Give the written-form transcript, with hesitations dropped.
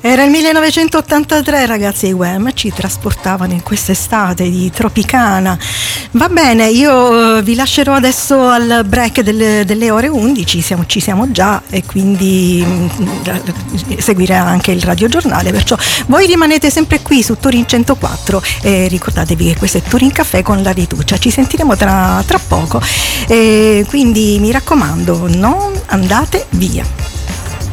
Era il 1983, ragazzi, i Wham ci trasportavano in quest'estate di Tropicana. Va bene, io vi lascerò adesso al break delle ore 11, ci siamo già, e quindi seguirà anche il radiogiornale, perciò voi rimanete sempre qui su Turin 104 e ricordatevi che questo è Turin Caffè con la Rituccia. Ci sentiremo tra poco, quindi mi raccomando, non andate via.